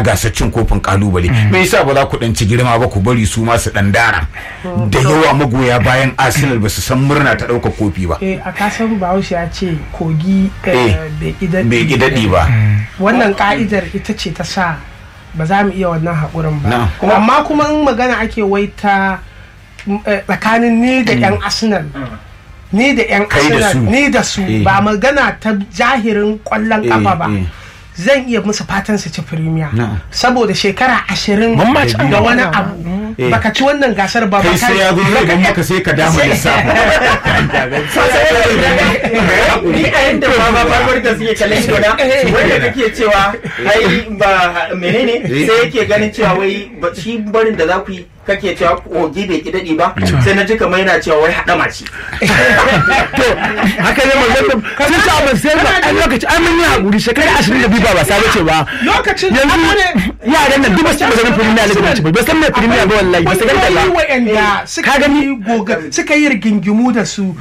gasar cin kofin kalubale me yasa ba za ku dan ci girma ba ku bari su ma su dan dara da yawa magoya bayan Arsenal ba su san murna ta dauka kofi ba a kasar Bahaushe ya ce kogi bai idadi ba wannan ka'idar ita ce ta sa ba za mu iya wannan haƙurin ba amma kuma in magana ake waita tsakanin ni da yan Arsenal ni da yan Arsenal ni da su ba magana ta jahirin kwallon kafa ba zan iya musu fatan su ci Premier saboda shekara 20 da wani abu baka ci wannan gasar ba kai sai ya zo ga maka sai ka dama da sa ni a yanda ba farkon da suke kallon shi wanda kake cewa ai ba menene sai yake ganin cewa wai shi barin da za ku yi kake cewa kogi bai ki dadi ba sai na ji kamar yana cewa wai hadama ce to haka ne magana sun ta ban sai ba a lokaci an mun yi hakuri shekara 22 ba sai ce ba lokacin yanzu yaran nan duk ba su ganin Premier League ba san me Premier ba wallahi ba su ganin Allah wa'anda suka gani goga suka yi rigingimu da su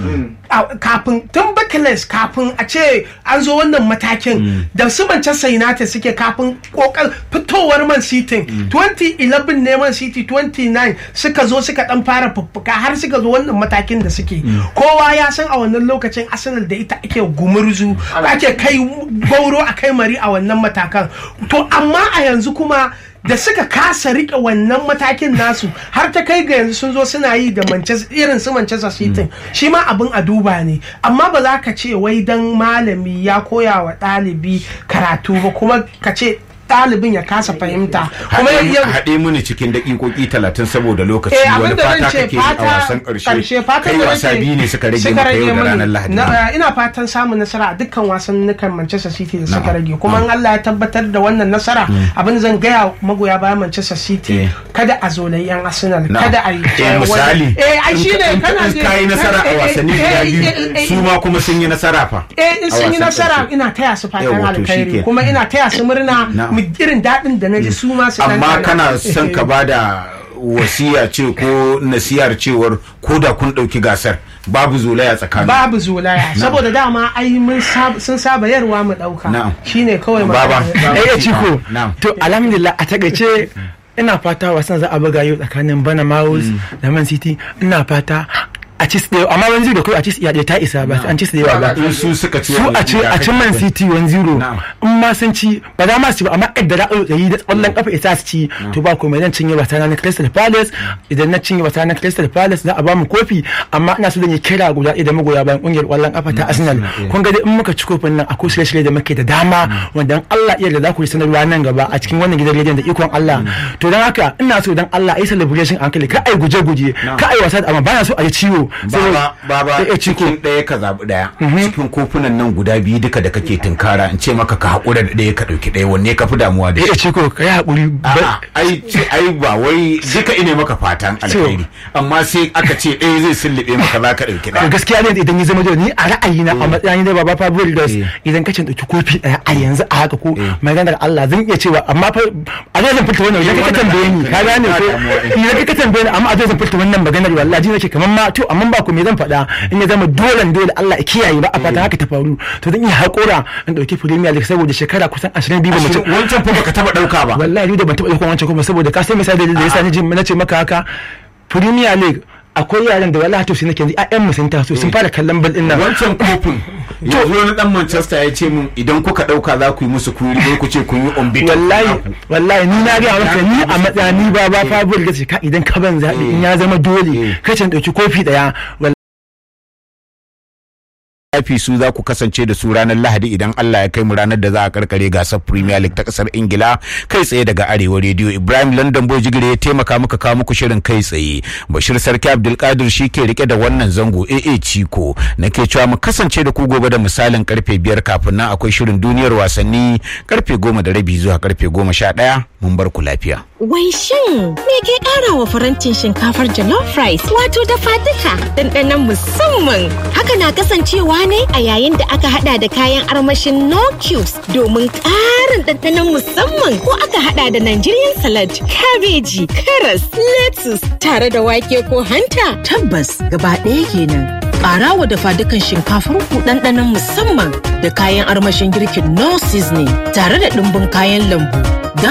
kafin tun Backlash kafin a ce an zo wannan matakin da su Manchester United suke kafin kokar fitowar Man City 2011 ne Man City 29 suka zo suka dan fara fuffuka har suka zo wannan matakin da suke kowa ya san a wannan lokacin Arsenal da ita ake gumurzu ake kai gauro a kai mari a wannan matakan to amma a yanzu kuma da suka kasa rike wannan matakin nasu har ta kai ga yanzu sun zo suna yi da irin su Manchester City shi ma abin a duba ne amma ba za ka ce wai dan malami ya koya wa ɗalibi karatu ba kuma ka ce ɗalibin ya kasa fahimta kuma ya haɗe mini cikin daƙiƙoƙi 30 saboda lokaci wani fata kake a wasan ƙarshe kai wasa biyu ne suka rage maka yau da ranar Lahadi ina fatan samun nasara a dukkan wasannin Manchester City da suka rage kuma in Allah ya tabbatar da wannan nasara abin zan gaya magoya bayan Manchester City kada a zolayi yan Arsenal kada a yi misali ai shine kana kai nasara a wasanni guda biyu su ma kuma sun yi nasara fa in sun yi nasara ina taya su fatan alkhairi kuma ina taya su murna irin daɗin da na ji su ma su amma kana son ka bada wasiya ce ko nasiyar cewar ko da kun ɗauki gasar babu zolaya tsakanin babu zolaya saboda dama ai sun saba yarwa mu ɗauka shine kawai baba ciko to alhamdulillah a takaice ina fata wasan za a buga yau tsakanin Bournemouth da Man City ina fata a ci tsaye amma 1-0 da kai a ci tsaye ta isa ba an ci tsaye ba su suka ci su a ci Man City 1-0 in ma sun ci ba za ma su ba amma idan ra'ayi da yi da tsallan kafa isa su ci to ba komai zan cinye wasa na Crystal Palace idan na cinye wasa na Crystal Palace za a ba mu kofi amma ina so zan yi kira guda da magoya bayan kungiyar kwallon kafa ta Arsenal kun ga dai in muka ci kofin nan akwai shirye-shirye da muke da dama wanda Allah iya da za ku yi sanarwa nan gaba a cikin wannan gidan rediyon da ikon Allah to dan haka ina so dan Allah ayi celebration hankali ka ai guje-guje ka ai wasa amma ba na so a yi ciwo baba cikin ɗaya ka zaɓi ɗaya cikin kofunan nan guda biyu duka da kake tunkara in ce maka ka haƙura da ɗaya ka ɗauki ɗaya wanne ka fi damuwa da shi ciko ka yi haƙuri ai ba wai duka ine maka fatan alheri amma sai aka ce ɗaya zai sullube maka za ka ɗauki ɗaya gaskiya ne idan ya zama dole ni a ra'ayina a matsayin da baba Fabregas idan ka ce ɗauki kofi ɗaya a yanzu a haka ko maganar Allah zan iya cewa amma fa a zan furta wannan idan ka tambaye ni ka gane ko idan ka tambaye ni amma a zan furta wannan maganar wallahi nake kamar ma to amma ba ku me zan faɗa in ya zama dole Allah ya kiyaye ba a fata haka ta faru to zan iya haƙura in ɗauki Premier League saboda shekara kusan 22 ba mutum wancan fa baka taba ɗauka ba wallahi da ban taba ɗauka wancan kuma saboda ka sai misali da yasa na ce maka haka Premier League akwai yaran da wallahi to sai nake yanzu ƴaƴan mu sun taso sun fara kallon bal din nan wancan kofin yanzu wani dan Manchester ya ce mun idan kuka dauka za ku yi musu kuri ku ce kun yi unbeaten wallahi ni na ga maka ni a matsayin ba Fabregas ka idan ka ban zabi in ya zama dole kace dauki kofi daya su za ku kasance da su ranar Lahadi idan Allah ya kai mu ranar da za a karkare gasar Premier League ta kasar Ingila kai tsaye daga Arewa Radio. Ibrahim London Boy Jigire ya taimaka muka kawo muku shirin kai tsaye. Bashir Sarki Abdulkadir shi ke rike da wannan zango Ciko nake cewa mu kasance da ku gobe da misalin karfe 5 kafin nan akwai shirin duniyar wasanni karfe 10:30 zuwa karfe 11 mun bar ku lafiya. Wai shin me ke ƙara wa farantin shinkafar jollof rice wato dafa duka ɗanɗanon musamman haka na kasancewa ne a yayin da aka hada da kayan armashin no cubes domin ƙarin ɗanɗanon musamman ko aka hada da Nigerian salad, kabeji, karas, lettuce tare da wake ko hanta. Tabbas gaba ɗaya kenan. Ƙarawa dafa dukan shinkafar ku ɗanɗanon musamman da kayan armashin girkin no seasoning tare da ɗumbin kayan lambu.